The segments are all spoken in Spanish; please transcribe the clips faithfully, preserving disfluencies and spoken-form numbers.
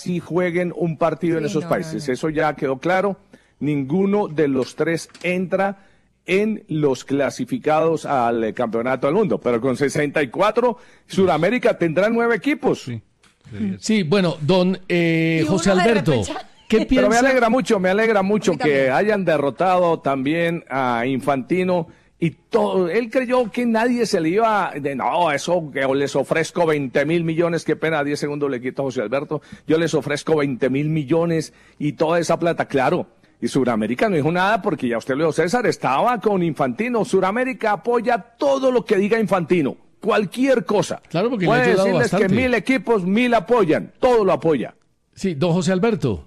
así jueguen un partido sí, en esos no, países. No, no. Eso ya quedó claro. Ninguno de los tres entra en los clasificados al Campeonato del Mundo. Pero con sesenta y cuatro, Sudamérica tendrá nueve equipos. Sí, sí bueno, don eh, José Alberto, ¿qué piensa? Pero me alegra mucho, me alegra mucho que hayan derrotado también a Infantino. Y todo, él creyó que nadie se le iba, de no, eso que les ofrezco veinte mil millones, qué pena, diez segundos le quito a José Alberto, yo les ofrezco veinte mil millones y toda esa plata, claro. Y Sudamérica no dijo nada porque ya usted lo dijo, César, estaba con Infantino. Sudamérica apoya todo lo que diga Infantino, cualquier cosa. Claro, porque puede le ha ayudado decirles bastante. Que mil equipos, mil apoyan, todo lo apoya. Sí, don José Alberto.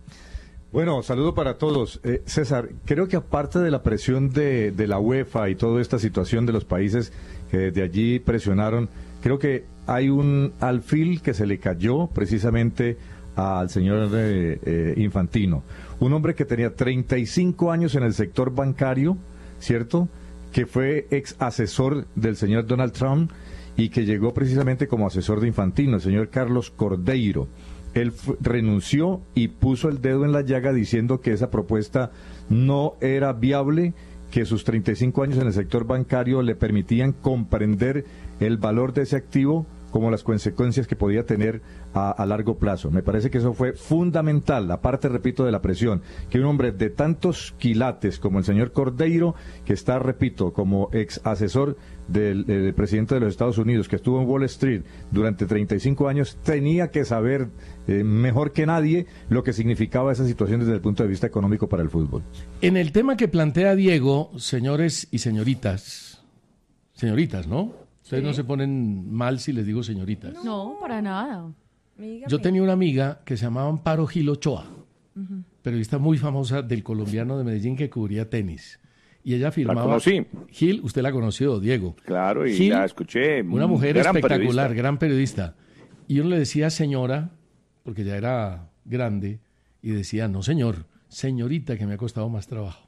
Bueno, saludo para todos. Eh, César, creo que aparte de la presión de, de la UEFA y toda esta situación de los países que desde allí presionaron, creo que hay un alfil que se le cayó precisamente al señor eh, eh, Infantino. Un hombre que tenía treinta y cinco años en el sector bancario, ¿cierto?, que fue ex asesor del señor Donald Trump y que llegó precisamente como asesor de Infantino, el señor Carlos Cordeiro. Él renunció y puso el dedo en la llaga diciendo que esa propuesta no era viable, que sus treinta y cinco años en el sector bancario le permitían comprender el valor de ese activo como las consecuencias que podía tener a, a largo plazo. Me parece que eso fue fundamental, aparte, repito, de la presión, que un hombre de tantos quilates como el señor Cordeiro, que está, repito, como ex asesor del, del presidente de los Estados Unidos, que estuvo en Wall Street durante treinta y cinco años, tenía que saber eh, mejor que nadie lo que significaba esa situación desde el punto de vista económico para el fútbol. En el tema que plantea Diego, señores y señoritas, señoritas, ¿no? Ustedes sí. No se ponen mal si les digo señoritas. No, no para nada. Yo tenía una amiga que se llamaba Amparo Gil Ochoa, uh-huh. periodista muy famosa del colombiano de Medellín que cubría tenis. Y ella firmaba... La conocí. Gil, usted la conoció, Diego. Claro, y Gil, la escuché. Una mujer gran espectacular, periodista. gran periodista. Y yo le decía señora, porque ya era grande, y decía, no señor, señorita, que me ha costado más trabajo.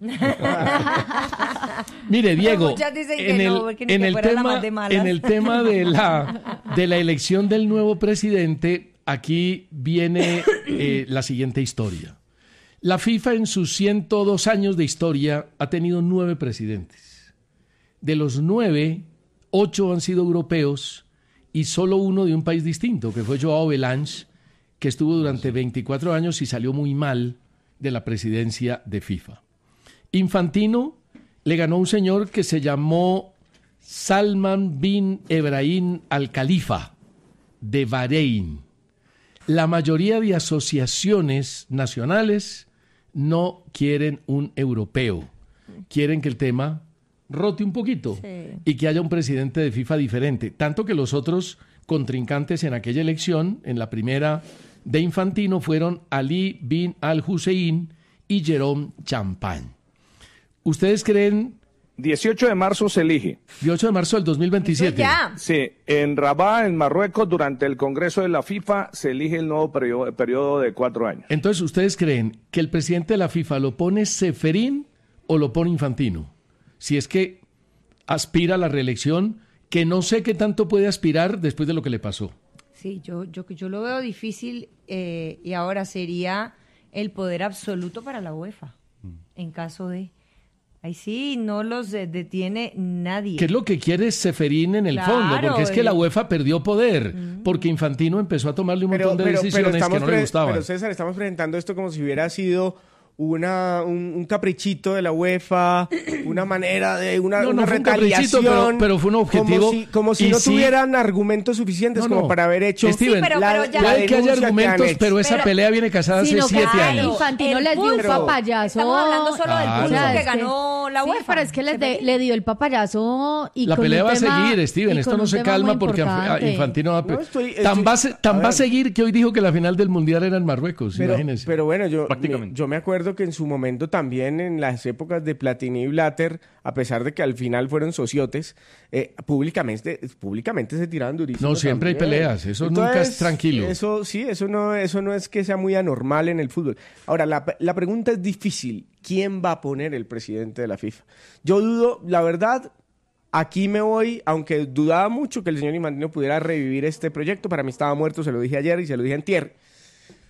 Mire, Diego, en el, no, en, el tema, en el tema de la, de la elección del nuevo presidente, aquí viene eh, la siguiente historia. La FIFA en sus ciento dos años de historia ha tenido nueve presidentes. De los nueve, ocho han sido europeos y solo uno de un país distinto, que fue Joao Belange, que estuvo durante veinticuatro años y salió muy mal de la presidencia de FIFA. Infantino le ganó a un señor que se llamó Salman bin Ebrahim Al Khalifa, de Bahrein. La mayoría de asociaciones nacionales no quieren un europeo. Quieren que el tema rote un poquito sí. y que haya un presidente de FIFA diferente. Tanto que los otros contrincantes en aquella elección, en la primera de Infantino, fueron Ali bin Al-Hussein y Jérôme Champagne. ¿Ustedes creen? dieciocho de marzo se elige. dieciocho de marzo del dos mil veintisiete. Ya. Sí, en Rabat, en Marruecos, durante el Congreso de la FIFA, se elige el nuevo periodo, periodo de cuatro años. Entonces, ¿ustedes creen que el presidente de la FIFA lo pone Ceferín o lo pone Infantino? Si es que aspira a la reelección, que no sé qué tanto puede aspirar después de lo que le pasó. Sí, yo, yo, yo lo veo difícil eh, y ahora sería el poder absoluto para la UEFA, mm. en caso de... Ahí sí, no los detiene nadie. ¿Qué es lo que quiere Ceferín en el claro, fondo? Porque es que el... la UEFA perdió poder, mm. porque Infantino empezó a tomarle un pero, montón de pero, decisiones pero que no pre- le gustaban. Pero César, estamos presentando esto como si hubiera sido una un, un caprichito de la UEFA, una manera de una, no, no una fue un retaliación, pero, pero fue un objetivo. Como si, como si no sí, tuvieran argumentos suficientes no, no. como para haber hecho. Steven, sí, pero, la, pero ya, puede que haya argumentos, que pero esa pero, pelea viene casada hace siete claro, años. Infantino les dio el papayazo. Estamos hablando solo del claro. pulso O sea, que es ganó que, la UEFA. Sí, pero es que les de, le dio el papayazo y la con pelea un va tema, a seguir, Steven. Esto no se calma porque importante. Infantino va a... No, estoy, estoy, tan va, tan a, va a seguir que hoy dijo que la final del Mundial era en Marruecos, pero, imagínense. Pero bueno, yo me, yo me acuerdo que en su momento también en las épocas de Platini y Blatter, a pesar de que al final fueron sociotes, eh, públicamente, públicamente se tiraban durísimo. No, siempre también. hay peleas, eso Entonces, nunca es tranquilo. Eso sí, eso no, eso no es que sea muy anormal en el fútbol. Ahora, la, la pregunta es difícil. ¿Quién va a poner el presidente de la FIFA? Yo dudo, la verdad, aquí me voy, aunque dudaba mucho que el señor Infantino pudiera revivir este proyecto, para mí estaba muerto, se lo dije ayer y se lo dije antier.